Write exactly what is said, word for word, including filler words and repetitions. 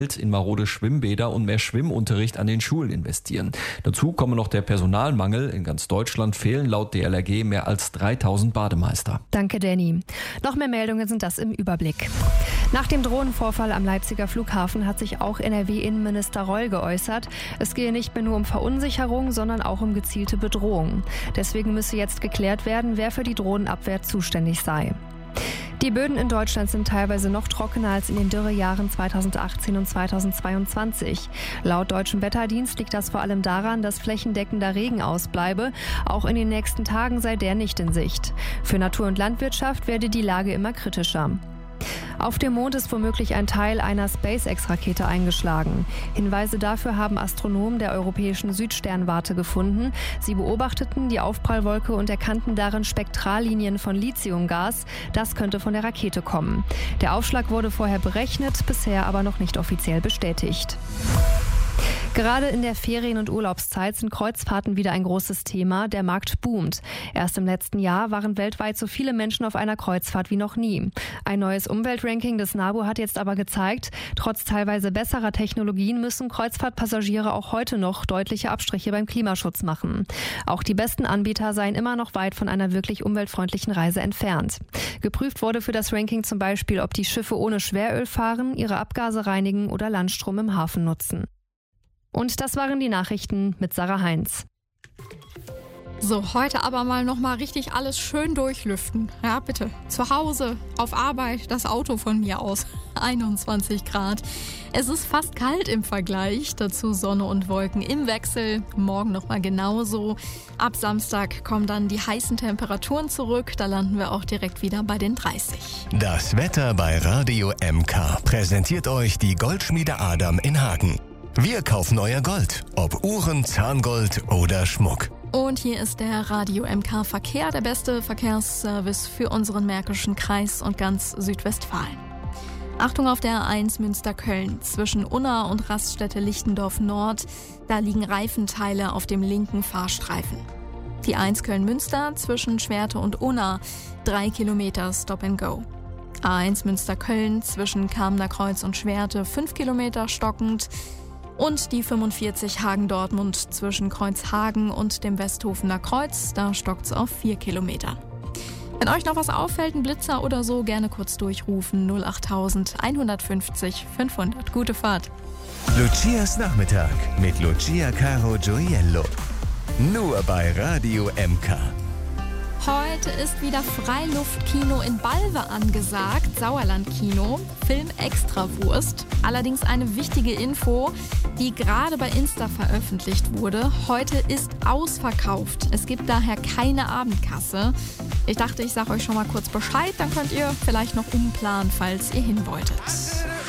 in marode Schwimmbäder und mehr Schwimmunterricht an den Schulen investieren. Dazu komme noch der Personalmangel. In ganz Deutschland fehlen laut D L R G mehr als dreitausend Bademeister. Danke, Danny. Noch mehr Meldungen sind das im Überblick. Nach dem Drohnenvorfall am Leipziger Flughafen hat sich auch N R W-Innenminister Reul geäußert. Es gehe nicht mehr nur um Verunsicherung, sondern auch um gezielte Bedrohung. Deswegen müsse jetzt geklärt werden, wer für die Drohnenabwehr zuständig sei. Die Böden in Deutschland sind teilweise noch trockener als in den Dürrejahren zweitausendachtzehn und zweitausendzweiundzwanzig. Laut Deutschem Wetterdienst liegt das vor allem daran, dass flächendeckender Regen ausbleibe. Auch in den nächsten Tagen sei der nicht in Sicht. Für Natur und Landwirtschaft werde die Lage immer kritischer. Auf dem Mond ist womöglich ein Teil einer SpaceX-Rakete eingeschlagen. Hinweise dafür haben Astronomen der Europäischen Südsternwarte gefunden. Sie beobachteten die Aufprallwolke und erkannten darin Spektrallinien von Lithiumgas. Das könnte von der Rakete kommen. Der Aufschlag wurde vorher berechnet, bisher aber noch nicht offiziell bestätigt. Gerade in der Ferien- und Urlaubszeit sind Kreuzfahrten wieder ein großes Thema. Der Markt boomt. Erst im letzten Jahr waren weltweit so viele Menschen auf einer Kreuzfahrt wie noch nie. Ein neues Umweltranking des NABU hat jetzt aber gezeigt, trotz teilweise besserer Technologien müssen Kreuzfahrtpassagiere auch heute noch deutliche Abstriche beim Klimaschutz machen. Auch die besten Anbieter seien immer noch weit von einer wirklich umweltfreundlichen Reise entfernt. Geprüft wurde für das Ranking zum Beispiel, ob die Schiffe ohne Schweröl fahren, ihre Abgase reinigen oder Landstrom im Hafen nutzen. Und das waren die Nachrichten mit Sarah Heinz. So, heute aber mal nochmal richtig alles schön durchlüften. Ja, bitte. Zu Hause, auf Arbeit, das Auto von mir aus. einundzwanzig Grad. Es ist fast kalt im Vergleich. Dazu Sonne und Wolken im Wechsel. Morgen nochmal genauso. Ab Samstag kommen dann die heißen Temperaturen zurück. Da landen wir auch direkt wieder bei den dreißig. Das Wetter bei Radio M K präsentiert euch die Goldschmiede Adam in Hagen. Wir kaufen euer Gold, ob Uhren, Zahngold oder Schmuck. Und hier ist der Radio M K Verkehr, der beste Verkehrsservice für unseren Märkischen Kreis und ganz Südwestfalen. Achtung auf der A eins Münster-Köln zwischen Unna und Raststätte Lichtendorf Nord. Da liegen Reifenteile auf dem linken Fahrstreifen. Die A eins Köln-Münster zwischen Schwerte und Unna. Drei Kilometer Stop and Go. A eins Münster-Köln zwischen Kamener Kreuz und Schwerte. Fünf Kilometer stockend. Und die fünfundvierzig Hagen-Dortmund zwischen Kreuzhagen und dem Westhofener Kreuz, da stockt's auf vier Kilometer. Wenn euch noch was auffällt, ein Blitzer oder so, gerne kurz durchrufen. null acht eins fünfzig fünfhundert. Gute Fahrt. Lucias Nachmittag mit Lucia Caro Gioiello. Nur bei Radio M K. Heute ist wieder Freiluftkino in Balve angesagt, Sauerlandkino, Film Extrawurst. Allerdings eine wichtige Info, die gerade bei Insta veröffentlicht wurde. Heute ist ausverkauft. Es gibt daher keine Abendkasse. Ich dachte, ich sage euch schon mal kurz Bescheid, dann könnt ihr vielleicht noch umplanen, falls ihr hin wolltet.